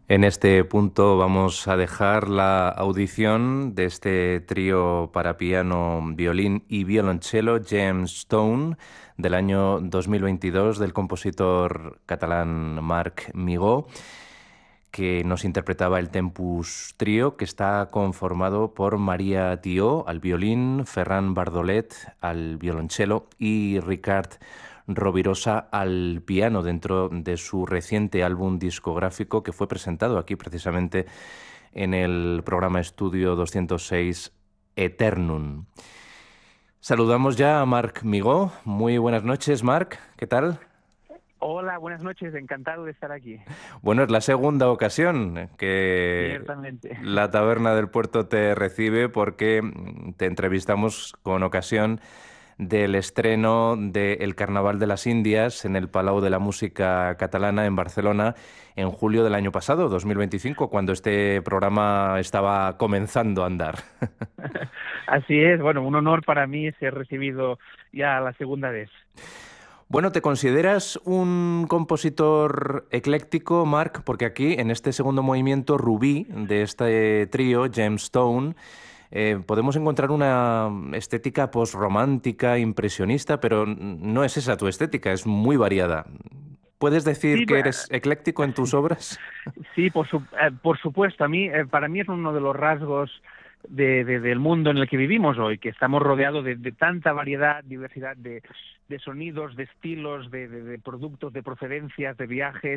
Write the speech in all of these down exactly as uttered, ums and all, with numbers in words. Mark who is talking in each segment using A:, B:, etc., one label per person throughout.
A: En este punto vamos a dejar la audición de este trío para piano, violín y violonchelo Gemstone del año dos mil veintidós del compositor catalán Marc Migó, que nos interpretaba el Tempus Trío, que está conformado por María Tió al violín, Ferran Bardolet al violonchelo y Ricard Rovirosa al piano, dentro de su reciente álbum discográfico que fue presentado aquí precisamente en el programa Estudio doscientos seis Eternum. Saludamos ya a Marc Migó. Muy buenas noches, Marc. ¿Qué tal?
B: Hola, buenas noches, encantado de estar aquí.
A: Bueno, es la segunda ocasión que
B: Ciertamente.
A: la Taberna del Puerto te recibe, porque te entrevistamos con ocasión del estreno de El Carnaval de las Indias en el Palau de la Música Catalana en Barcelona en julio del año pasado, dos mil veinticinco, cuando este programa estaba comenzando a andar.
B: Así es, bueno, un honor para mí ser recibido ya la segunda vez.
A: Bueno, ¿te consideras un compositor ecléctico, Marc? Porque aquí, en este segundo movimiento, Rubí, de este trío, Gemstone, eh, podemos encontrar una estética posromántica, impresionista, pero no es esa tu estética, es muy variada. ¿Puedes decir
B: Sí,
A: que
B: bu-
A: eres ecléctico en tus obras?
B: sí, por, su- eh, por supuesto, a mí, eh, para mí es uno de los rasgos de, de- del mundo en el que vivimos hoy, que estamos rodeados de, de tanta variedad, diversidad de, de sonidos, de estilos, de, de- de productos, de procedencias, de viajes,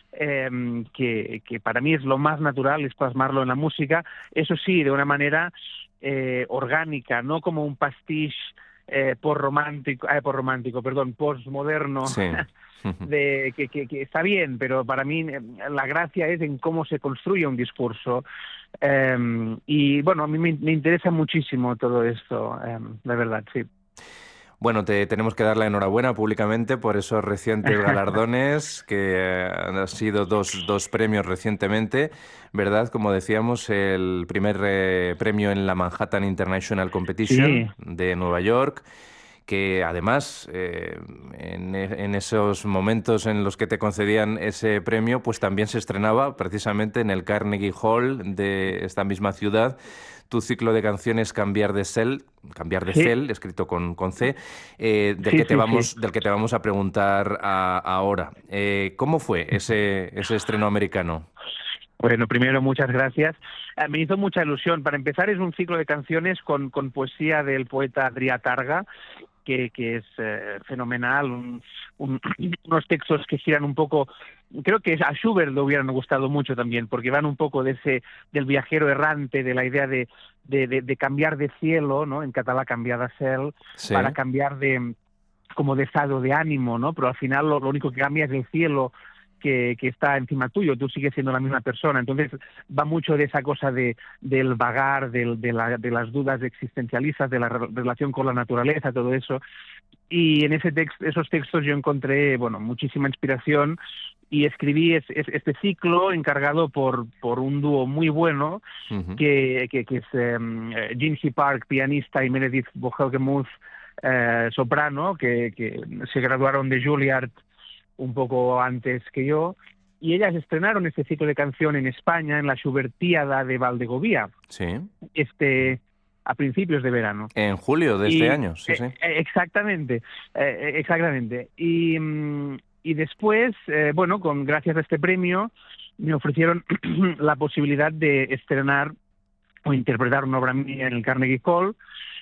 B: em, que, que para mí es lo más natural, es plasmarlo en la música, eso sí, de una manera eh, orgánica, no como un pastiche eh, por romántico, eh, por romántico, perdón, postmoderno,
A: Sí.
B: de que, que, que está bien, pero para mí eh, la gracia es en cómo se construye un discurso. Eh, y bueno, a mí me, me interesa muchísimo todo esto, eh, la verdad, sí.
A: Bueno, te tenemos que dar la enhorabuena públicamente por esos recientes galardones, que eh, han sido dos, dos premios recientemente, ¿verdad? Como decíamos, el primer eh, premio en la Manhattan International Competition
B: Sí,
A: de Nueva York, que además eh, en, e- en esos momentos en los que te concedían ese premio, pues también se estrenaba precisamente en el Carnegie Hall de esta misma ciudad tu ciclo de canciones Cambiar de Cel, Cambiar de
B: sí,
A: Cel, escrito con, con C, eh, del
B: sí,
A: que te
B: sí, sí.
A: vamos, del que te vamos a preguntar a- ahora. Eh, ¿cómo fue ese, ese estreno americano?
B: Bueno, primero, muchas gracias. Eh, me hizo mucha ilusión. Para empezar, es un ciclo de canciones con, con poesía del poeta Adrià Targa, que, que es eh, fenomenal, un, un, unos textos que giran un poco, creo que a Schubert le hubieran gustado mucho también, porque van un poco de ese, del viajero errante, de la idea de, de, de, de cambiar de cielo, ¿no? En catalán cambiar de cel, para
A: Sí,
B: cambiar de, como de estado de ánimo, ¿no? Pero al final lo, lo único que cambia es el cielo que, que está encima tuyo, tú sigues siendo la misma persona. Entonces va mucho de esa cosa de, del vagar, del, de, la, de las dudas existencialistas, de la re relación con la naturaleza, todo eso. Y en ese text, esos textos yo encontré, bueno, muchísima inspiración y escribí es, es, este ciclo encargado por, por un dúo muy bueno,
A: ujú,
B: que, que, que es um, Jinji Park, pianista, y Meredith Bohelgemuth, eh, soprano, que, que se graduaron de Juilliard un poco antes que yo, y ellas estrenaron este ciclo de canción en España, en la Schubertíada de Valdegovía,
A: sí.
B: este, a principios de verano.
A: En julio de este
B: Y
A: año, sí,
B: eh,
A: sí.
B: eh, exactamente, eh, eh, exactamente. Y, mm, y después, eh, bueno, con gracias a este premio, me ofrecieron la posibilidad de estrenar o interpretar una obra mía en el Carnegie Hall,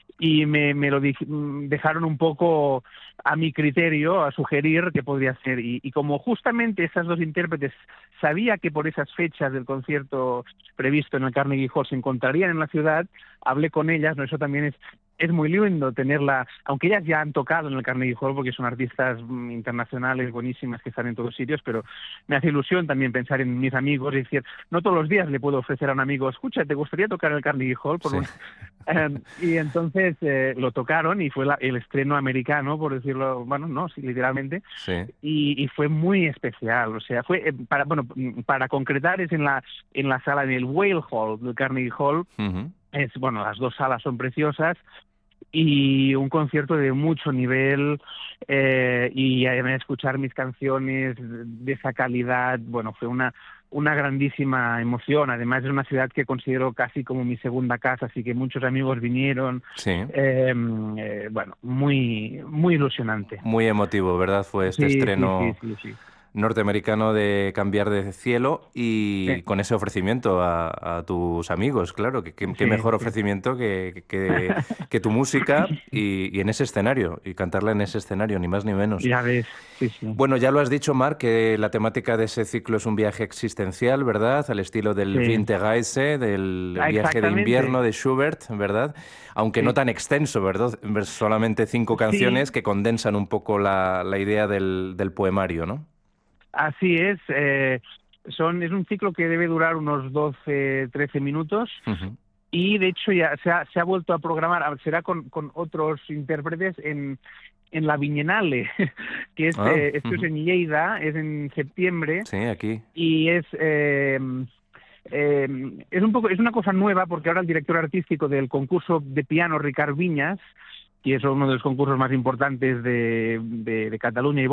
B: y me, me lo dejaron un poco a mi criterio, a sugerir qué podría ser. Y, y como justamente esas dos intérpretes sabía que por esas fechas del concierto previsto en el Carnegie Hall se encontrarían en la ciudad, hablé con ellas, ¿no? Eso también es, es muy lindo tenerla, aunque ellas ya han tocado en el Carnegie Hall porque son artistas mm, internacionales buenísimas que están en todos sitios, pero me hace ilusión también pensar en mis amigos y decir, no todos los días le puedo ofrecer a un amigo, escucha, ¿te gustaría tocar en el Carnegie Hall? Por
A: Sí,
B: un... Um, y entonces eh, lo tocaron y fue la, el estreno americano, por decirlo, bueno, no, sí, literalmente,
A: sí.
B: y, y fue muy especial. O sea, fue eh, para, bueno, para concretar es en la en la sala en el Whale Hall del Carnegie Hall.
A: Ujú.
B: Es bueno, las dos salas son preciosas y un concierto de mucho nivel, eh, y además escuchar mis canciones de esa calidad, bueno, fue una una grandísima emoción. Además es una ciudad que considero casi como mi segunda casa, así que muchos amigos vinieron.
A: Sí.
B: Eh, eh, bueno, muy muy ilusionante.
A: Muy emotivo, ¿verdad? Fue este
B: Sí, sí,
A: estreno
B: sí, sí, sí.
A: norteamericano de Cambiar de Cielo y
B: Sí,
A: con ese ofrecimiento a, a tus amigos, claro, que, que- qué
B: sí,
A: mejor
B: sí.
A: ofrecimiento que, que, que tu música y, y en ese escenario, y cantarla en ese escenario, ni más ni menos.
B: Ya ves, sí, sí.
A: Bueno, ya lo has dicho, Marc, que la temática de ese ciclo es un viaje existencial, ¿verdad? Al estilo del
B: Sí,
A: Winterreise, del
B: ah,
A: viaje de invierno
B: exactamente.
A: de Schubert, ¿verdad? Aunque no
B: Sí,
A: tan extenso, ¿verdad? Solamente cinco canciones
B: sí,
A: que condensan un poco la, la idea del, del poemario, ¿no?
B: así es. Eh, son, es un ciclo que debe durar unos doce, trece minutos.
A: Ujú.
B: Y de hecho ya se ha, se ha vuelto a programar, a- será con, con otros intérpretes en, en la Bienale, que es,
A: Ah,
B: eh, esto es
A: ujú.
B: en Lleida, es en septiembre,
A: Sí, aquí.
B: y es eh, eh, es un poco, es una cosa nueva, porque ahora el director artístico del concurso de piano, Ricard Viñas, que es uno de los concursos más importantes de, de, de Cataluña y